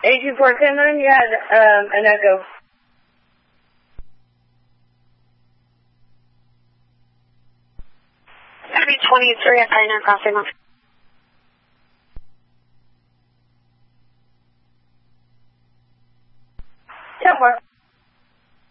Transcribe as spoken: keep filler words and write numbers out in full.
eight two four Finland, you had um, an echo. Maybe twenty-three at Pioneer Crossing. ten four.